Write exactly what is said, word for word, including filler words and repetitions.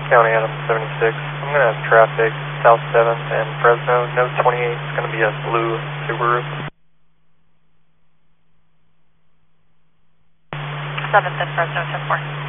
County Adam seventy-six. I'm going to have traffic South seventh and Fresno. No twenty-eight. It's going to be a blue Subaru. seventh and Fresno ten four.